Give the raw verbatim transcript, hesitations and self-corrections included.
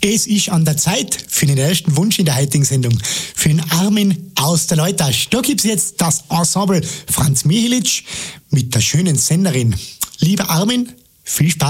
Es ist an der Zeit für den ersten Wunsch in der heutigen Sendung. Für den Armin aus der Leutasch. Da gibt's jetzt das Ensemble Franz Mihelic mit der schönen Sängerin. Lieber Armin, viel Spaß.